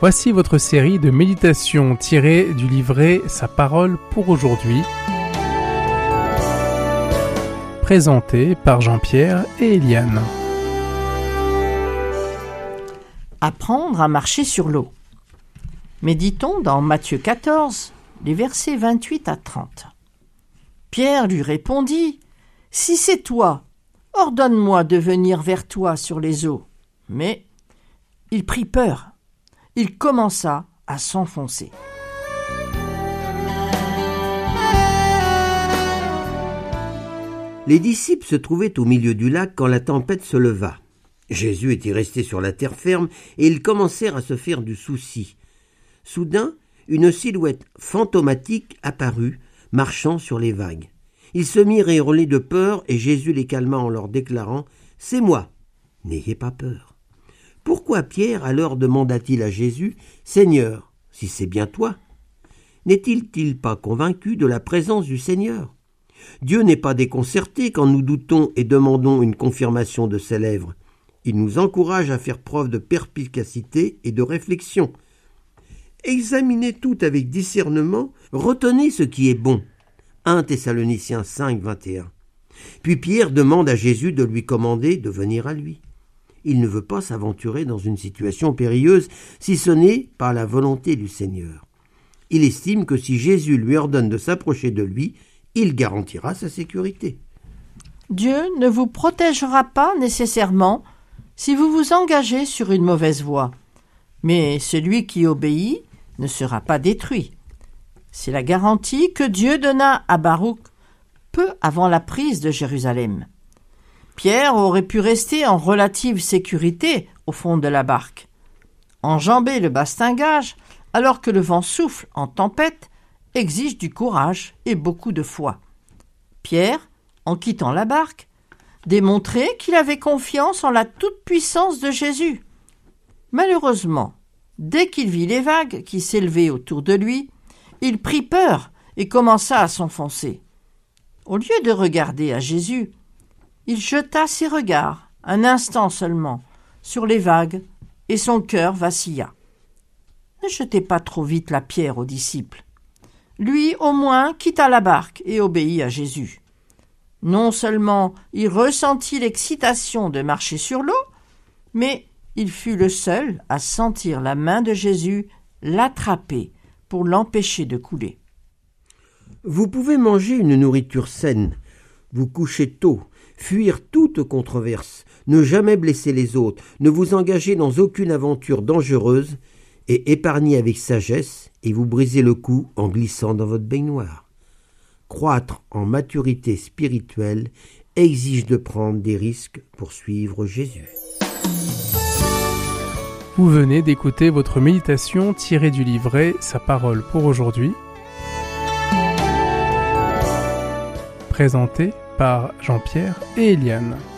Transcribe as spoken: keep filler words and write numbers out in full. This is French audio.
Voici votre série de méditations tirées du livret Sa parole pour aujourd'hui, présentée par Jean-Pierre et Eliane. Apprendre à marcher sur l'eau. Méditons dans Matthieu quatorze, les versets vingt-huit à trente. Pierre lui répondit : « Si c'est toi, ordonne-moi de venir vers toi sur les eaux. » Mais il prit peur. Il commença à s'enfoncer. Les disciples se trouvaient au milieu du lac quand la tempête se leva. Jésus était resté sur la terre ferme et ils commencèrent à se faire du souci. Soudain, une silhouette fantomatique apparut, marchant sur les vagues. Ils se mirent à hurler de peur et Jésus les calma en leur déclarant : « C'est moi, n'ayez pas peur. » Pourquoi Pierre alors demanda-t-il à Jésus : « Seigneur, si c'est bien toi ?» N'est-il pas convaincu de la présence du Seigneur ? Dieu n'est pas déconcerté quand nous doutons et demandons une confirmation de ses lèvres. Il nous encourage à faire preuve de perspicacité et de réflexion. Examinez tout avec discernement, retenez ce qui est bon. un Thessaloniciens cinq, vingt et un. Puis Pierre demande à Jésus de lui commander de venir à lui. Il ne veut pas s'aventurer dans une situation périlleuse si ce n'est par la volonté du Seigneur. Il estime que si Jésus lui ordonne de s'approcher de lui, il garantira sa sécurité. Dieu ne vous protégera pas nécessairement si vous vous engagez sur une mauvaise voie, mais celui qui obéit ne sera pas détruit. C'est la garantie que Dieu donna à Baruch peu avant la prise de Jérusalem. Pierre aurait pu rester en relative sécurité au fond de la barque. Enjamber le bastingage, alors que le vent souffle en tempête, exige du courage et beaucoup de foi. Pierre, en quittant la barque, démontrait qu'il avait confiance en la toute-puissance de Jésus. Malheureusement, dès qu'il vit les vagues qui s'élevaient autour de lui, il prit peur et commença à s'enfoncer. Au lieu de regarder à Jésus, il jeta ses regards, un instant seulement, sur les vagues, et son cœur vacilla. Ne jetez pas trop vite la pierre aux disciples. Lui, au moins, quitta la barque et obéit à Jésus. Non seulement il ressentit l'excitation de marcher sur l'eau, mais il fut le seul à sentir la main de Jésus l'attraper pour l'empêcher de couler. Vous pouvez manger une nourriture saine, vous coucher tôt, fuir toute controverse, ne jamais blesser les autres, ne vous engager dans aucune aventure dangereuse et épargner avec sagesse et vous briser le cou en glissant dans votre baignoire. Croître en maturité spirituelle exige de prendre des risques pour suivre Jésus. Vous venez d'écouter votre méditation tirée du livret Sa parole pour aujourd'hui, présentée par Jean-Pierre et Eliane.